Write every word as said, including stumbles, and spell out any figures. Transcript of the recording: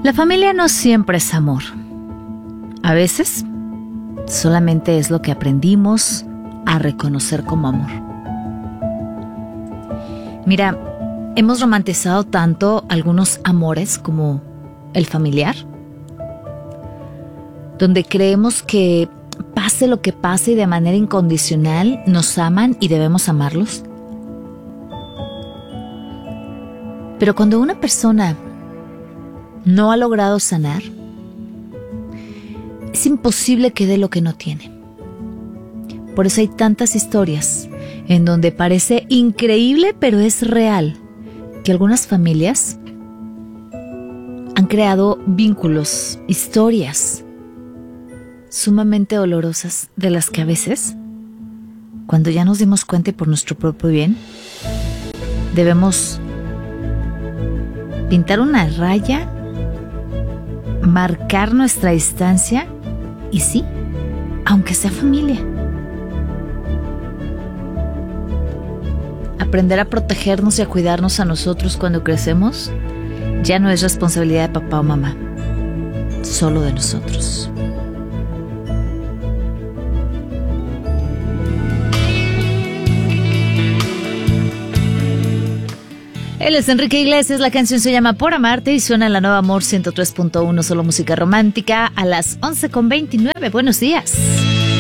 La familia no siempre es amor. A veces solamente es lo que aprendimos a reconocer como amor. Mira, hemos romantizado tanto algunos amores como el familiar, donde creemos que pase lo que pase y de manera incondicional nos aman y debemos amarlos. Pero cuando una persona no ha logrado sanar, es imposible que dé lo que no tiene. Por eso hay tantas historias en donde parece increíble, pero es real, que algunas familias han creado vínculos, historias sumamente dolorosas, de las que a veces, cuando ya nos dimos cuenta y por nuestro propio bien, debemos pintar una raya, marcar nuestra distancia y sí, aunque sea familia. Aprender a protegernos y a cuidarnos a nosotros cuando crecemos ya no es responsabilidad de papá o mamá, solo de nosotros. Él es Enrique Iglesias, la canción se llama Por Amarte y suena en la Nueva Amor ciento tres punto uno, solo música romántica, a las once con veintinueve. Buenos días.